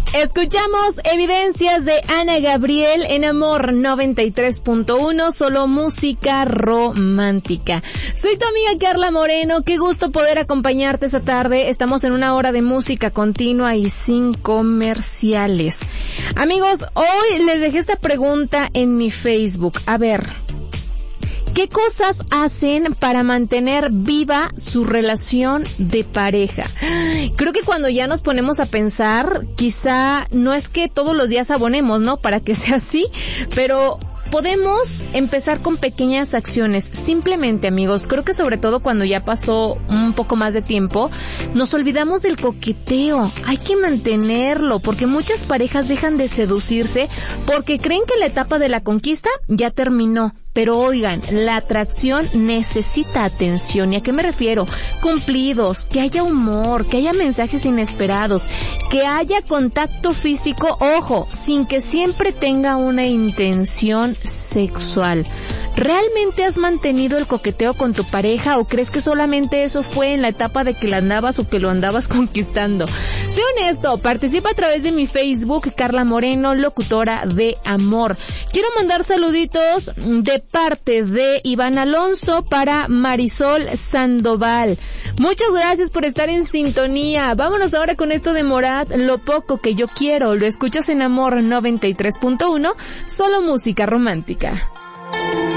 Escuchamos Evidencias de Ana Gabriel en Amor 93.1, solo música romántica. Soy tu amiga Carla Moreno, qué gusto poder acompañarte esta tarde. Estamos en una hora de música continua y sin comerciales. Amigos, hoy les dejé esta pregunta en mi Facebook. A ver, ¿qué cosas hacen para mantener viva su relación de pareja? Creo que cuando ya nos ponemos a pensar, quizá no es que todos los días abonemos, ¿no? Para que sea así, pero podemos empezar con pequeñas acciones. Simplemente, amigos, creo que sobre todo cuando ya pasó un poco más de tiempo, nos olvidamos del coqueteo. Hay que mantenerlo, porque muchas parejas dejan de seducirse porque creen que la etapa de la conquista ya terminó. Pero oigan, la atracción necesita atención. ¿Y a qué me refiero? Cumplidos, que haya humor, que haya mensajes inesperados, que haya contacto físico, ojo, sin que siempre tenga una intención sexual. ¿Realmente has mantenido el coqueteo con tu pareja o crees que solamente eso fue en la etapa de que la andabas o que lo andabas conquistando? Sé honesto, participa a través de mi Facebook, Carla Moreno, locutora de amor. Quiero mandar saluditos de parte de Iván Alonso para Marisol Sandoval. Muchas gracias por estar en sintonía. Vámonos ahora con esto de Morat, Lo poco que yo quiero. Lo escuchas en Amor 93.1, solo música romántica.